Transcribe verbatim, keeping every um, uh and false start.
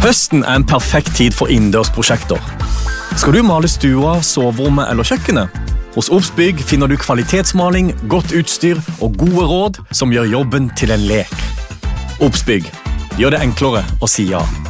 Høsten er en perfekt tid for innendørsprosjekter. Skal du male stua, soverommet eller kjøkkenet? Hos Obsbygg finner du kvalitetsmaling, godt utstyr og gode råd som gjør jobben til en lek. Obsbygg. Gjør det enklere å si ja.